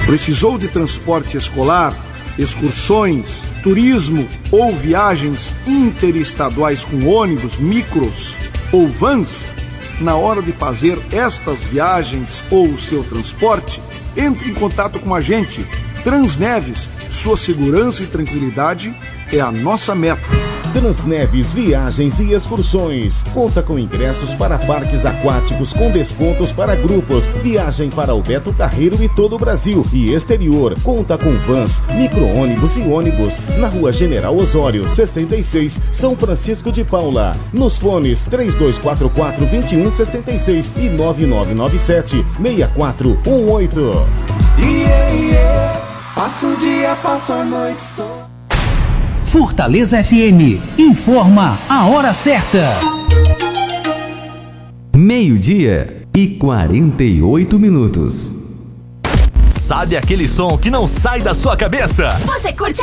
Precisou de transporte escolar, excursões, turismo ou viagens interestaduais com ônibus, micros ou vans? Na hora de fazer estas viagens ou o seu transporte, entre em contato com a gente. Transneves, sua segurança e tranquilidade é a nossa meta. Transneves Viagens e Excursões. Conta com ingressos para parques aquáticos com descontos para grupos. Viagem para o Beto Carreiro e todo o Brasil e exterior. Conta com vans, micro-ônibus e ônibus. Na Rua General Osório, 66, São Francisco de Paula. Nos fones 3244-2166 e 9997-6418. Passo o dia, passo a noite, estou... Fortaleza FM informa a hora certa. 12:48. Sabe aquele som que não sai da sua cabeça? Você curte